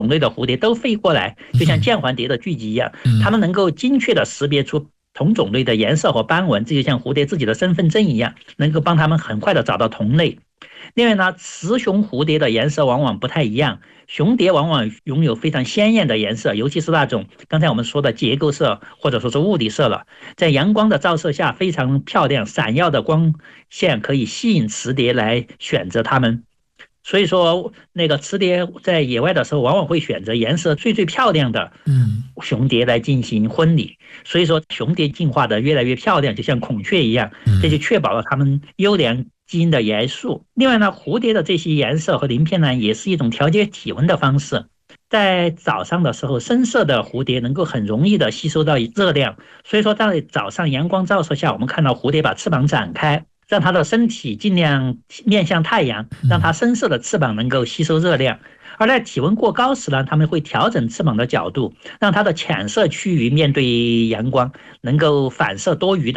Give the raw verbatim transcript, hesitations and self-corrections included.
类的蝴蝶都飞过来，就像剑环蝶的聚集一样，它们能够精确地识别出同种类的颜色和斑纹，这就像蝴蝶自己的身份证一样，能够帮它们很快地找到同类。另外呢，雌雄蝴蝶的颜色往往不太一样，雄蝶往往拥有非常鲜艳的颜色，尤其是那种刚才我们说的结构色或者说是物理色了，在阳光的照射下非常漂亮，闪耀的光线可以吸引雌蝶来选择它们。所以说，那个雌蝶在野外的时候，往往会选择颜色最最漂亮的雄蝶来进行婚礼。所以说，雄蝶进化的越来越漂亮，就像孔雀一样，这就确保了它们优良基因的元素。另外呢，蝴蝶的这些颜色和鳞片呢，也是一种调节体温的方式。在早上的时候，深色的蝴蝶能够很容易的吸收到热量，所以说在早上阳光照射下，我们看到蝴蝶把翅膀展开，让它的身体尽量面向太阳，让它深色的翅膀能够吸收热量。而在体温过高时呢，它们会调整翅膀的角度，让它的浅色区域面对阳光，能够反射多余的